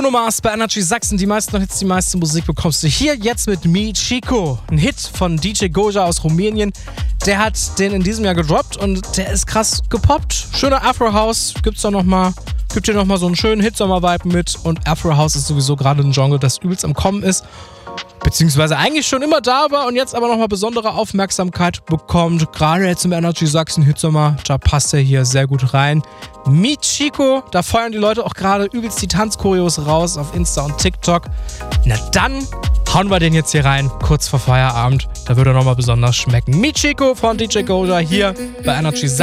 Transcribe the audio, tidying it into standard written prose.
Bruno Mars bei Energy Sachsen. Die meisten Hits, die meiste Musik bekommst du hier jetzt mit Mi Chico. Ein Hit von DJ Goja aus Rumänien. Der hat den in diesem Jahr gedroppt und der ist krass gepoppt. Schöner Afro House. Gibt hier nochmal so einen schönen Hitsommer-Vibe mit. Und Afro House ist sowieso gerade ein Genre, das übelst am Kommen ist. Beziehungsweise eigentlich schon immer da war und jetzt aber nochmal besondere Aufmerksamkeit bekommt. Gerade jetzt im Energy Sachsen Hitsommer, da passt er hier sehr gut rein. Mi Chico, da feuern die Leute auch gerade übelst die Tanzchoreos raus auf Insta und TikTok. Na dann hauen wir den jetzt hier rein, kurz vor Feierabend. Da würde er nochmal besonders schmecken. Mi Chico von DJ Goja hier bei Energy Sachsen.